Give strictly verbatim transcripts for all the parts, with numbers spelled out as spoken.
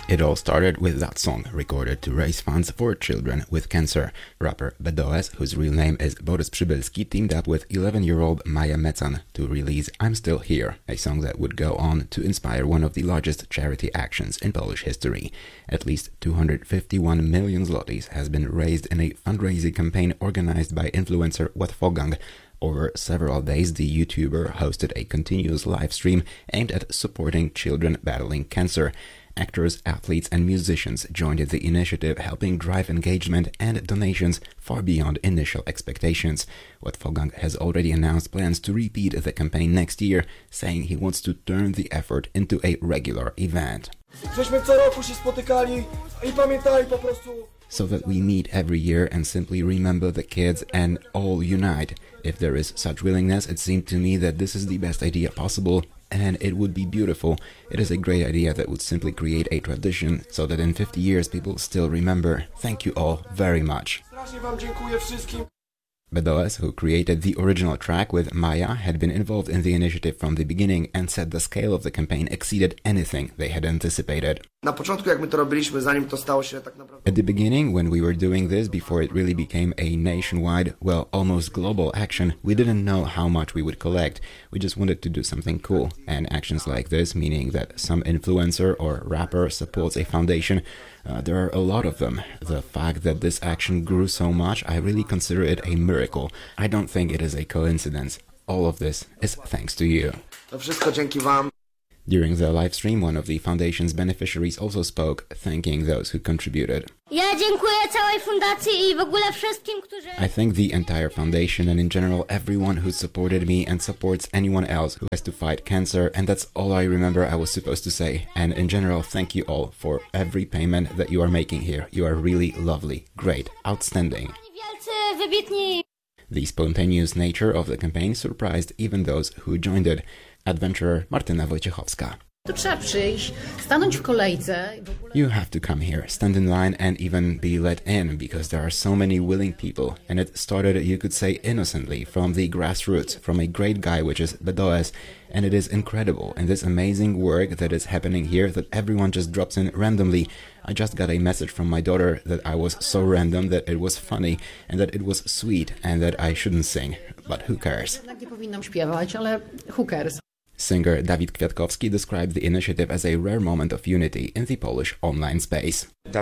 It all started with that song recorded to raise funds for children with cancer. Rapper BDOS, whose real name is Borys Przybylski, teamed up with eleven-year-old Maja Mecan to release I'm Still Here, a song that would go on to inspire one of the largest charity actions in Polish history. At least two hundred fifty-one million zlotys has been raised in a fundraising campaign organized by influencer Łatwogang. Over several days, the YouTuber hosted a continuous live stream aimed at supporting children battling cancer. Actors, athletes and musicians joined the initiative, helping drive engagement and donations far beyond initial expectations. Łatwogang has already announced plans to repeat the campaign next year, saying he wants to turn the effort into a regular event. So that we meet every year and simply remember the kids and all unite. If there is such willingness, it seemed to me that this is the best idea possible. And it would be beautiful. It is a great idea that would simply create a tradition so that in fifty years people still remember. Thank you all very much. BDOS, who created the original track with Maja, had been involved in the initiative from the beginning and said the scale of the campaign exceeded anything they had anticipated. At the beginning, when we were doing this, before it really became a nationwide, well, almost global action, we didn't know how much we would collect. We just wanted to do something cool. And actions like this, meaning that some influencer or rapper supports a foundation, uh, there are a lot of them. The fact that this action grew so much, I really consider it a miracle. I don't think it is a coincidence. All of this is thanks to you. During the live stream, one of the foundation's beneficiaries also spoke, thanking those who contributed. I thank the entire foundation and in general everyone who supported me and supports anyone else who has to fight cancer, and that's all I remember I was supposed to say. And in general, thank you all for every payment that you are making here. You are really lovely, great, outstanding. The spontaneous nature of the campaign surprised even those who joined it. Adventurer Martyna Wojciechowska. You have to come here, stand in line and even be let in because there are so many willing people. And it started, you could say, innocently from the grassroots, from a great guy which is BDOS. And it is incredible in this amazing work that is happening here that everyone just drops in randomly. I just got a message from my daughter that I was so random that it was funny and that it was sweet and that I shouldn't sing. But who cares? Singer Dawid Kwiatkowski described the initiative as a rare moment of unity in the Polish online space.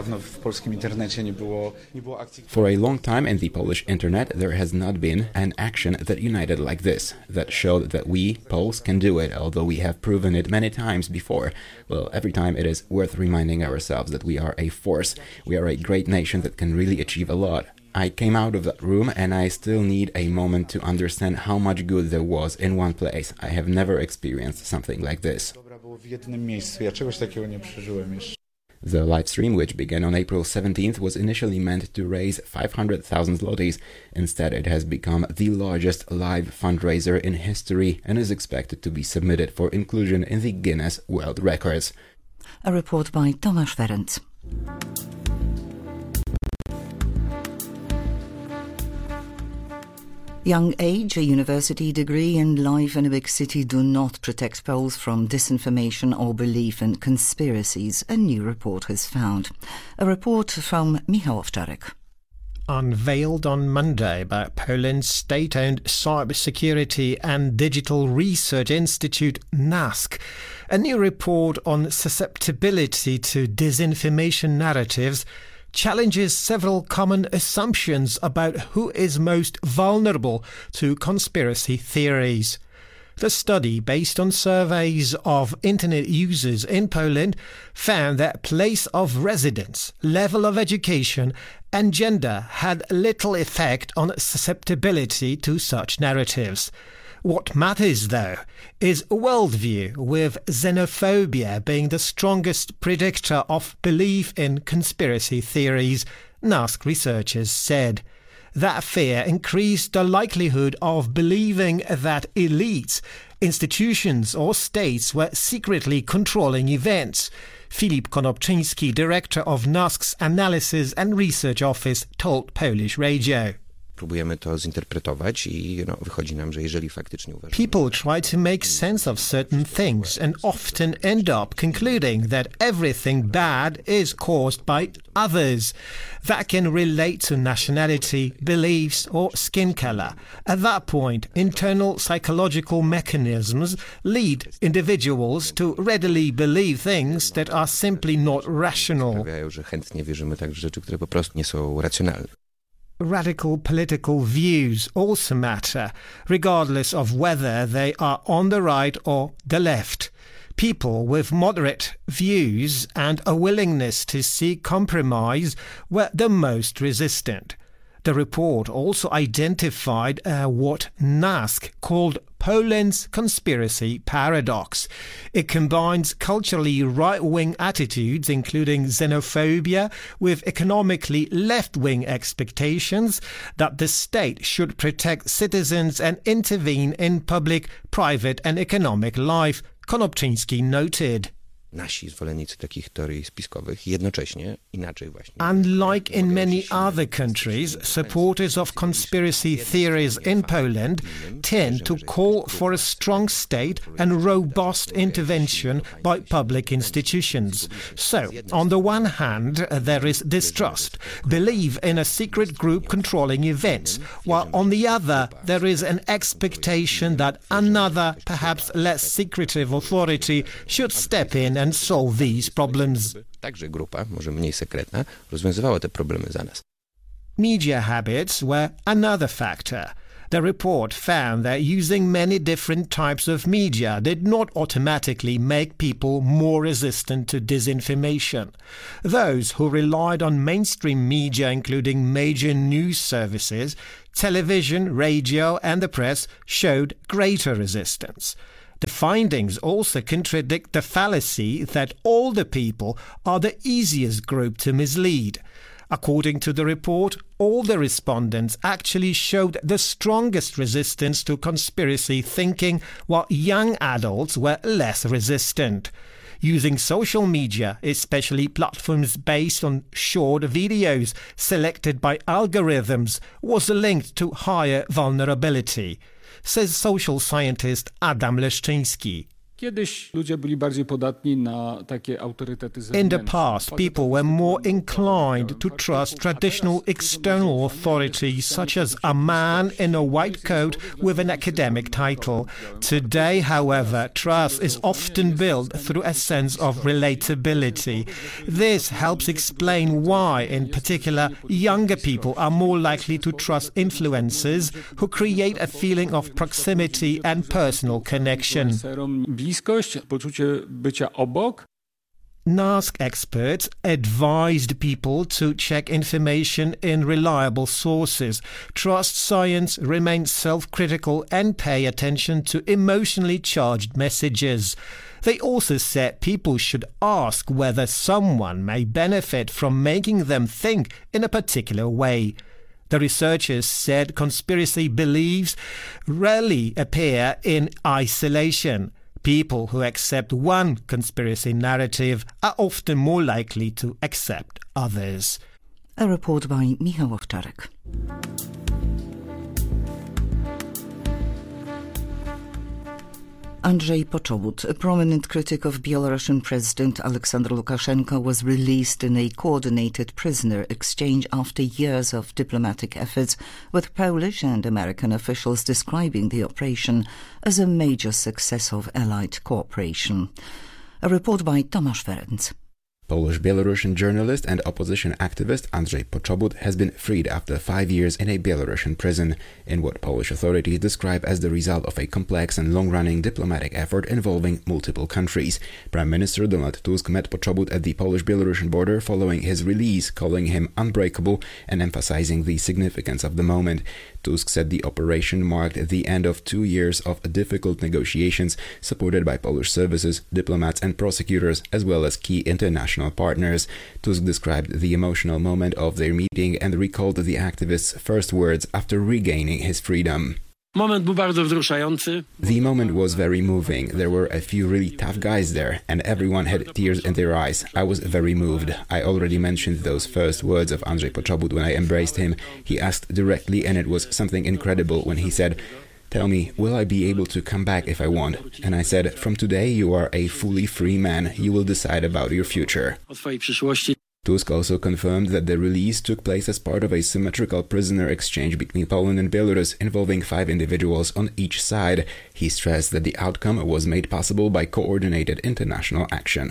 For a long time in the Polish internet, there has not been an action that united like this, that showed that we, Poles, can do it, although we have proven it many times before. Well, every time it is worth reminding ourselves that we are a force, we are a great nation that can really achieve a lot. I came out of that room and I still need a moment to understand how much good there was in one place. I have never experienced something like this. The live stream, which began on April seventeenth, was initially meant to raise five hundred thousand zlotys. Instead, it has become the largest live fundraiser in history and is expected to be submitted for inclusion in the Guinness World Records. A report by Tomasz Ferenc. Young age, a university degree and life in a big city do not protect Poles from disinformation or belief in conspiracies, a new report has found. A report from Michał Owczarek. Unveiled on Monday by Poland's state-owned cybersecurity and digital research institute NASK, a new report on susceptibility to disinformation narratives challenges several common assumptions about who is most vulnerable to conspiracy theories. The study, based on surveys of internet users in Poland, found that place of residence, level of education and gender had little effect on susceptibility to such narratives. What matters, though, is worldview, with xenophobia being the strongest predictor of belief in conspiracy theories, NASK researchers said. That fear increased the likelihood of believing that elites, institutions or states were secretly controlling events. Filip Konopczyński, director of NASK's Analysis and Research Office, told Polish Radio. Próbujemy to zinterpretować i no, wychodzi nam, że jeżeli faktycznie uważamy... People try to make sense of certain things and often end up concluding that everything bad is caused by others. That can relate to nationality, beliefs or skin color. At that point, internal psychological mechanisms lead individuals to readily believe things that are simply not rational. Sprawiają, że chętnie wierzymy także w rzeczy, które po prostu nie są racjonalne. Radical political views also matter, regardless of whether they are on the right or the left. People with moderate views and a willingness to seek compromise were the most resistant. The report also identified uh, what NASK called Poland's conspiracy paradox. It combines culturally right-wing attitudes, including xenophobia, with economically left-wing expectations that the state should protect citizens and intervene in public, private and economic life, Konopczyński noted. Nasi zwolennicy takich teorii spiskowych jednocześnie inaczej właśnie. Unlike in many other countries, supporters of conspiracy theories in Poland tend to call for a strong state and robust intervention by public institutions. So, on the one hand, there is distrust, belief in a secret group controlling events, while on the other, there is an expectation that another, perhaps less secretive authority should step in and solve these problems. Także grupa, może mniej sekretna, rozwiązywała te problemy za nas. Media habits were another factor. The report found that using many different types of media did not automatically make people more resistant to disinformation. Those who relied on mainstream media, including major news services, television, radio and the press, showed greater resistance. The findings also contradict the fallacy that older people are the easiest group to mislead. According to the report, all the respondents actually showed the strongest resistance to conspiracy thinking, while young adults were less resistant. Using social media, especially platforms based on short videos selected by algorithms, was linked to higher vulnerability, says social scientist Adam Leszczyński. Kiedyś ludzie byli bardziej podatni na takie autorytety zewnętrzne. In the past, people were more inclined to trust traditional external authorities, such as a man in a white coat with an academic title. Today, however, trust is often built through a sense of relatability. This helps explain why, in particular, younger people are more likely to trust influencers who create a feeling of proximity and personal connection. Bliskość, poczucie bycia obok. NASK experts advised people to check information in reliable sources, trust science, remain self-critical and pay attention to emotionally charged messages. They also said people should ask whether someone may benefit from making them think in a particular way. The researchers said conspiracy beliefs rarely appear in isolation. People who accept one conspiracy narrative are often more likely to accept others. A report by Michał Owczarek. Andrzej Poczobut, a prominent critic of Belarusian President Alexander Lukashenko, was released in a coordinated prisoner exchange after years of diplomatic efforts, with Polish and American officials describing the operation as a major success of Allied cooperation. A report by Tomasz Ferenc. Polish-Belarusian journalist and opposition activist Andrzej Poczobut has been freed after five years in a Belarusian prison, in what Polish authorities describe as the result of a complex and long-running diplomatic effort involving multiple countries. Prime Minister Donald Tusk met Poczobut at the Polish-Belarusian border following his release, calling him unbreakable and emphasizing the significance of the moment. Tusk said the operation marked the end of two years of difficult negotiations supported by Polish services, diplomats and prosecutors, as well as key international partners. Tusk described the emotional moment of their meeting and recalled the activist's first words after regaining his freedom. The moment was very moving. There were a few really tough guys there, and everyone had tears in their eyes. I was very moved. I already mentioned those first words of Andrzej Poczobut when I embraced him. He asked directly, and it was something incredible when he said, "Tell me, will I be able to come back if I want?" And I said, "From today you are a fully free man. You will decide about your future." Tusk also confirmed that the release took place as part of a symmetrical prisoner exchange between Poland and Belarus, involving five individuals on each side. He stressed that the outcome was made possible by coordinated international action.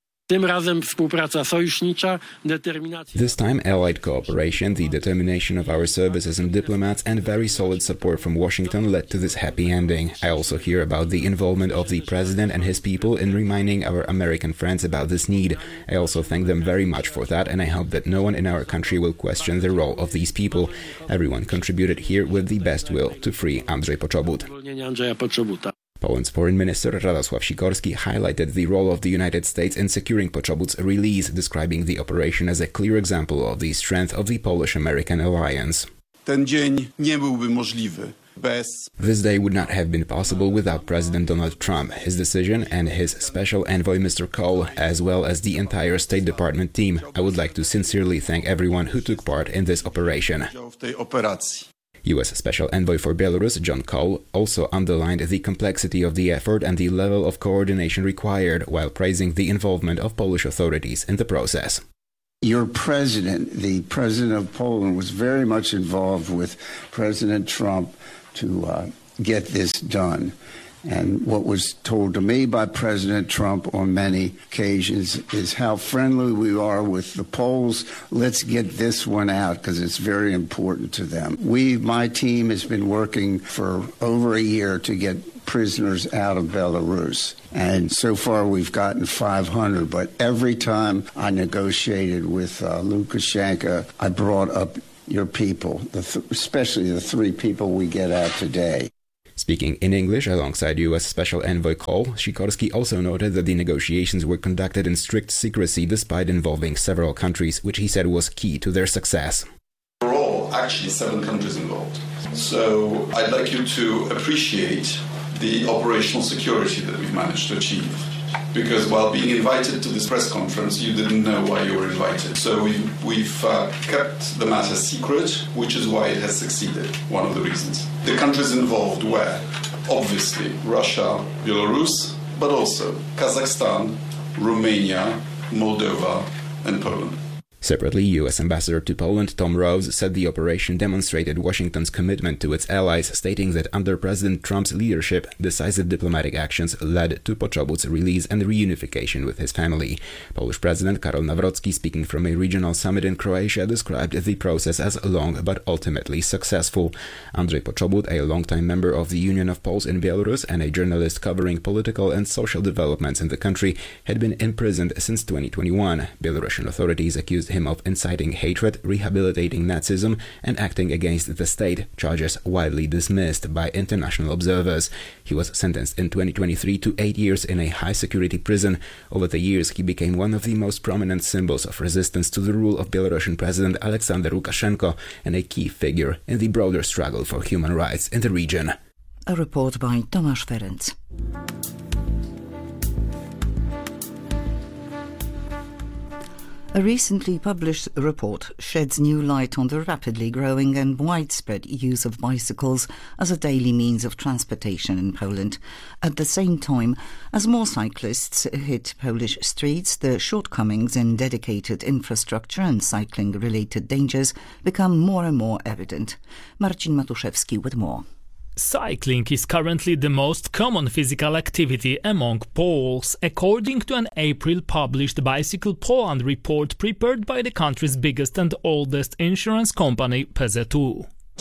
This time, allied cooperation, the determination of our services and diplomats, and very solid support from Washington led to this happy ending. I also hear about the involvement of the president and his people in reminding our American friends about this need. I also thank them very much for that, and I hope that no one in our country will question the role of these people. Everyone contributed here with the best will to free Andrzej Poczobut. Poland's Foreign Minister Radosław Sikorski highlighted the role of the United States in securing Poczobut's release, describing the operation as a clear example of the strength of the Polish-American alliance. Ten dzień nie byłby możliwy bez... This day would not have been possible without President Donald Trump, his decision, and his special envoy Mister Cole, as well as the entire State Department team. I would like to sincerely thank everyone who took part in this operation. U S Special Envoy for Belarus, John Cole, also underlined the complexity of the effort and the level of coordination required, while praising the involvement of Polish authorities in the process. Your president, the president of Poland, was very much involved with President Trump to uh, get this done. And what was told to me by President Trump on many occasions is how friendly we are with the Poles. Let's get this one out because it's very important to them. We, my team, has been working for over a year to get prisoners out of Belarus. And so far we've gotten five hundred. But every time I negotiated with uh, Lukashenko, I brought up your people, the th- especially the three people we get out today. Speaking in English alongside U S Special Envoy Cole, Sikorski also noted that the negotiations were conducted in strict secrecy despite involving several countries, which he said was key to their success. We're all actually seven countries involved. So I'd like you to appreciate the operational security that we've managed to achieve. Because while being invited to this press conference, you didn't know why you were invited. So we've, we've uh, kept the matter secret, which is why it has succeeded, one of the reasons. The countries involved were, obviously, Russia, Belarus, but also Kazakhstan, Romania, Moldova, and Poland. Separately, U S Ambassador to Poland Tom Rose said the operation demonstrated Washington's commitment to its allies, stating that under President Trump's leadership, decisive diplomatic actions led to Poczobut's release and reunification with his family. Polish President Karol Nawrocki, speaking from a regional summit in Croatia, described the process as long but ultimately successful. Andrzej Poczobut, a longtime member of the Union of Poles in Belarus and a journalist covering political and social developments in the country, had been imprisoned since twenty twenty-one. Belarusian authorities accused him of inciting hatred, rehabilitating Nazism, and acting against the state, charges widely dismissed by international observers. He was sentenced in twenty twenty-three to eight years in a high-security prison. Over the years, he became one of the most prominent symbols of resistance to the rule of Belarusian President Alexander Lukashenko and a key figure in the broader struggle for human rights in the region. A report by Tomasz Ferenc. A recently published report sheds new light on the rapidly growing and widespread use of bicycles as a daily means of transportation in Poland. At the same time, as more cyclists hit Polish streets, the shortcomings in dedicated infrastructure and cycling-related dangers become more and more evident. Marcin Matuszewski with more. Cycling is currently the most common physical activity among Poles, according to an April published Bicycle Poland report prepared by the country's biggest and oldest insurance company, P Z U.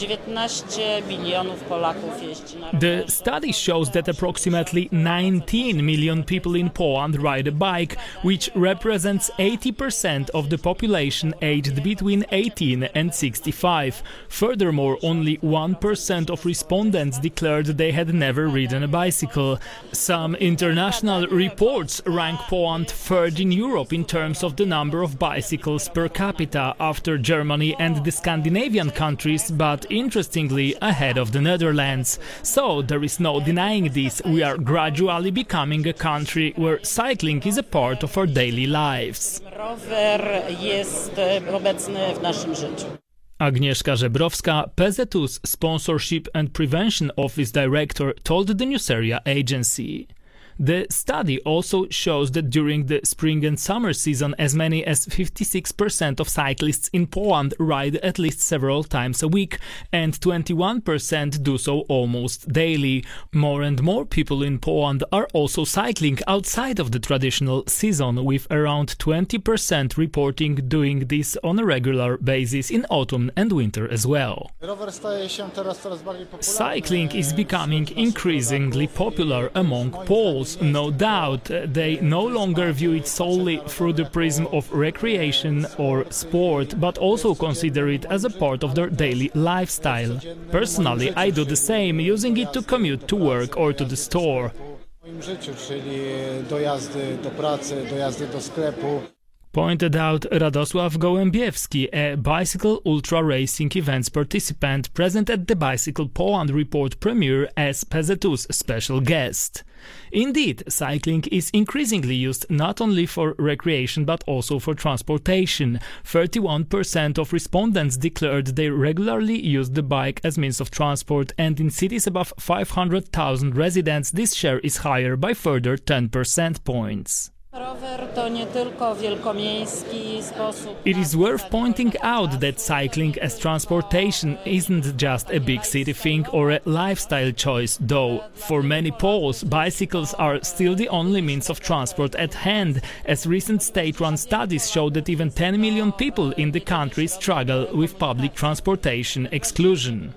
The study shows that approximately nineteen million people in Poland ride a bike, which represents eighty percent of the population aged between eighteen and sixty-five. Furthermore, only one percent of respondents declared they had never ridden a bicycle. Some international reports rank Poland third in Europe in terms of the number of bicycles per capita after Germany and the Scandinavian countries, but but interestingly ahead of the Netherlands. So there is no denying this, we are gradually becoming a country where cycling is a part of our daily lives. Agnieszka Żebrowska, P Z U's Sponsorship and Prevention Office Director, told the Newseria agency. The study also shows that during the spring and summer season, as many as fifty-six percent of cyclists in Poland ride at least several times a week, and twenty-one percent do so almost daily. More and more people in Poland are also cycling outside of the traditional season, with around twenty percent reporting doing this on a regular basis in autumn and winter as well. Cycling is becoming increasingly popular among Poles. No doubt, they no longer view it solely through the prism of recreation or sport, but also consider it as a part of their daily lifestyle. Personally, I do the same, using it to commute to work or to the store. Pointed out Radosław Gołębiewski, a bicycle ultra racing events participant present at the Bicycle Poland report premiere as P Z U's special guest. Indeed, cycling is increasingly used not only for recreation but also for transportation. thirty-one percent of respondents declared they regularly use the bike as means of transport, and in cities above five hundred thousand residents this share is higher by further ten percent points. It is worth pointing out that cycling as transportation isn't just a big city thing or a lifestyle choice, though. For many Poles, bicycles are still the only means of transport at hand, as recent state-run studies show that even ten million people in the country struggle with public transportation exclusion.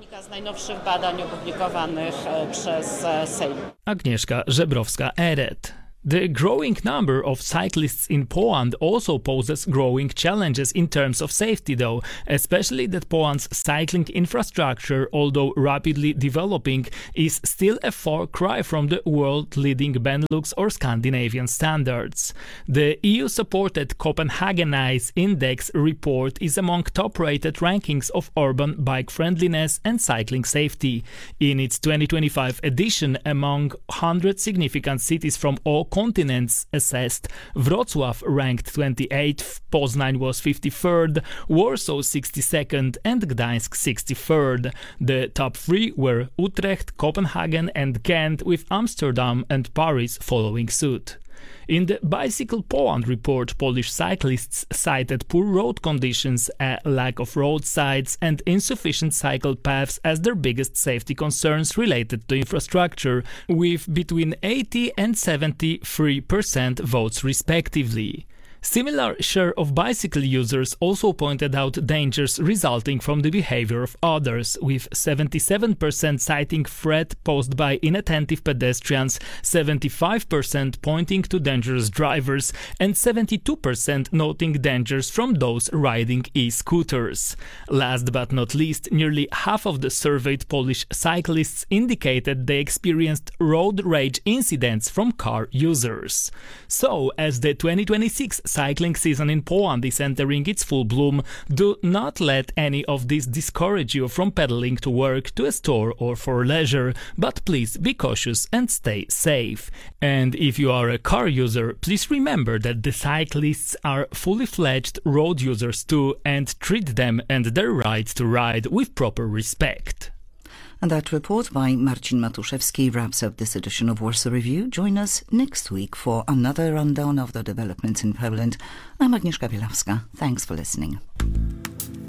Agnieszka Żebrowska added. The growing number of cyclists in Poland also poses growing challenges in terms of safety, though, especially that Poland's cycling infrastructure, although rapidly developing, is still a far cry from the world-leading Benelux or Scandinavian standards. The E U-supported Copenhagenize Index report is among top-rated rankings of urban bike friendliness and cycling safety. In its twenty twenty-five edition, among one hundred significant cities from all continents assessed, Wrocław ranked twenty-eighth, Poznań was fifty-third, Warsaw sixty-second and Gdańsk sixty-third. The top three were Utrecht, Copenhagen and Ghent, with Amsterdam and Paris following suit. In the Bicycle Poland report, Polish cyclists cited poor road conditions, a lack of roadsides and insufficient cycle paths as their biggest safety concerns related to infrastructure, with between eighty and seventy-three percent votes respectively. Similar share of bicycle users also pointed out dangers resulting from the behavior of others, with seventy-seven percent citing threat posed by inattentive pedestrians, seventy-five percent pointing to dangerous drivers, and seventy-two percent noting dangers from those riding e-scooters. Last but not least, nearly half of the surveyed Polish cyclists indicated they experienced road rage incidents from car users. So, as the twenty twenty-six cycling season in Poland is entering its full bloom, do not let any of this discourage you from pedaling to work, to a store or for leisure, but please be cautious and stay safe. And if you are a car user, please remember that the cyclists are fully fledged road users too, and treat them and their right to ride with proper respect. And that report by Marcin Matuszewski wraps up this edition of Warsaw Review. Join us next week for another rundown of the developments in Poland. I'm Agnieszka Bielawska. Thanks for listening.